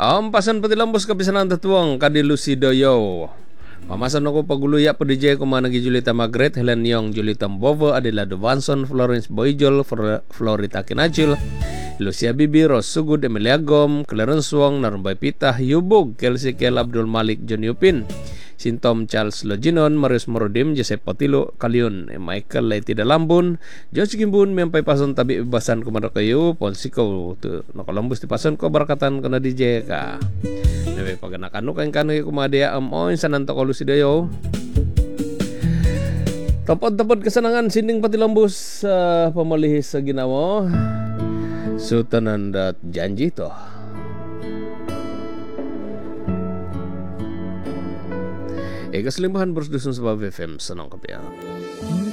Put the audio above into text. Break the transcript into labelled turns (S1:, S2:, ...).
S1: Pasan Patilambos kapisanan tatuang kadi Lucidoyo. Pamasan ako paguluya po DJ ko managi Julita Magret, Helen Yong, Julita Mbovo, Adela Dovanson, Florence Boyjol, Florita Kinachil, Lucia Bibi, Ros Sugud, Emilia Gom, Clarence Wong, Narumbay Pitah, Yubog, Kelsey Kel, Abdul Malik, John Yupin, Sintom Charles Loginon, Marius Morodim, Joseph Patilo, Kalion, Michael Laiti Dalambun, George Gimbun, Miyampay pason tabi ibasan kumara kayo, Ponsiko, nakalambus di pason ko, barakatan ko na DJ ka. Nabi paganakan kain kano yung kumadya amoy sa nanto ko Lucidayo. Tapod-tapod kasanangan sinding Patilambos sa pamalihis sa ginawa. Sutanan dat janji to. Kaslimbahan Bros Dusun sa FM Sanang Kapiya.